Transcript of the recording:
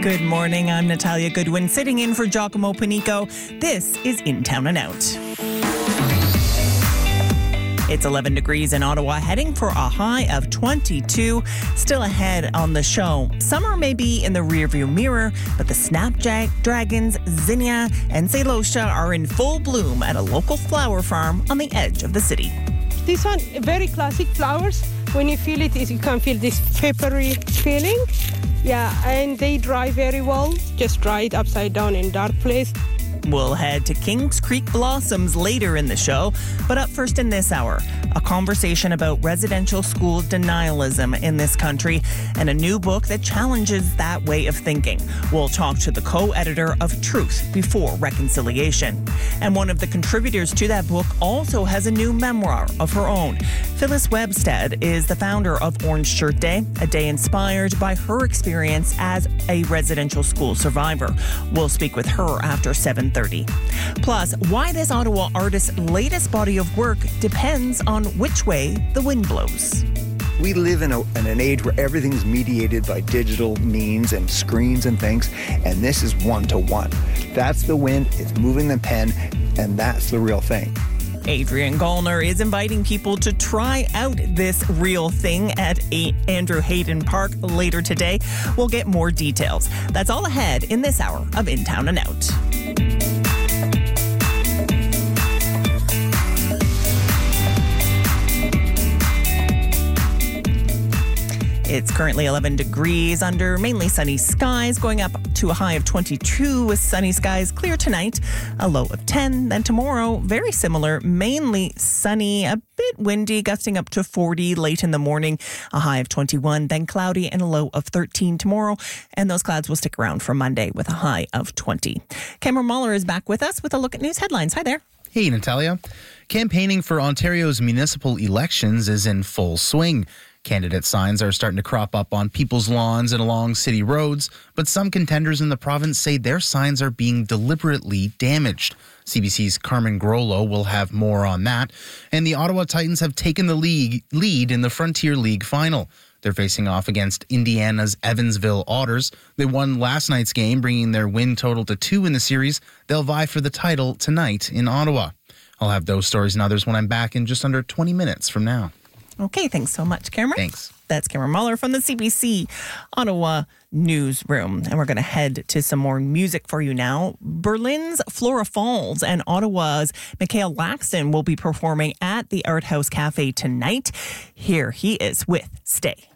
Good morning. I'm Natalia Goodwin, sitting in for Giacomo Panico. This is In Town and Out. It's 11 degrees in Ottawa, heading for a high of 22. Still ahead on the show. Summer may be in the rearview mirror, but the snapdragons, zinnia, and celosia are in full bloom at a local flower farm on the edge of the city. This one, very classic flowers. When you feel it, you can feel this peppery feeling. Yeah, and they dry very well. Just dry it upside down in dark place. We'll head to Kings Creek Blossoms later in the show. But up first in this hour, a conversation about residential school denialism in this country and a new book that challenges that way of thinking. We'll talk to the co-editor of Truth Before Reconciliation. And one of the contributors to that book also has a new memoir of her own. Phyllis Webstead is the founder of Orange Shirt Day, a day inspired by her experience as a residential school survivor. We'll speak with her after 7:30. Plus, why this Ottawa artist's latest body of work depends on which way the wind blows. We live in an age where everything's mediated by digital means and screens and things, and this is one-to-one. That's the wind, it's moving the pen, and that's the real thing. Adrian Gallner is inviting people to try out this real thing at Andrew Hayden Park later today. We'll get more details. That's all ahead in this hour of In Town and Out. It's currently 11 degrees under mainly sunny skies, going up to a high of 22 with sunny skies. Clear tonight, a low of 10. Then tomorrow, very similar, mainly sunny, a bit windy, gusting up to 40 late in the morning, a high of 21. Then cloudy and a low of 13 tomorrow. And those clouds will stick around for Monday with a high of 20. Cameron Muller is back with us with a look at news headlines. Hi there. Hey, Natalia. Campaigning for Ontario's municipal elections is in full swing. Candidate signs are starting to crop up on people's lawns and along city roads, but some contenders in the province say their signs are being deliberately damaged. CBC's Carmen Grollo will have more on that. And the Ottawa Titans have taken the lead in the Frontier League final. They're facing off against Indiana's Evansville Otters. They won last night's game, bringing their win total to 2 in the series. They'll vie for the title tonight in Ottawa. I'll have those stories and others when I'm back in just under 20 minutes from now. Okay, thanks so much, Cameron. Thanks. That's Cameron Muller from the CBC Ottawa newsroom. And we're going to head to some more music for you now. Berlin's Flora Falls and Ottawa's Michael Laxton will be performing at the Art House Cafe tonight. Here he is with Stay.